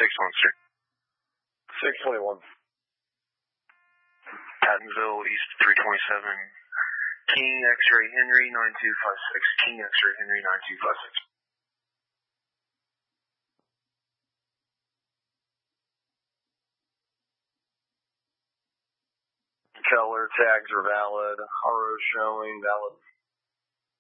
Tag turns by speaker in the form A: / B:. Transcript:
A: sir.
B: 621.
A: Pattonville, East 327. King X-Ray Henry 9256. King X-Ray Henry 9256.
B: Keller, tags are valid. RO showing, valid.